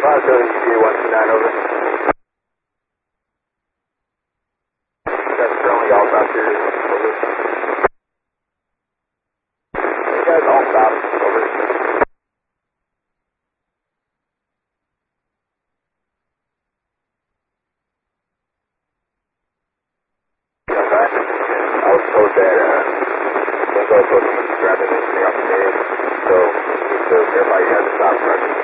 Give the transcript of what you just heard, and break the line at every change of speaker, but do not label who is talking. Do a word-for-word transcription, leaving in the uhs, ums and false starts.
five W G one two nine, over. That's currently all stop here, over. You guys all stop, over. Okay. I was told that, uh, don't go approaching Mister Grab anything off the name, so just to verify you guys stop correctly.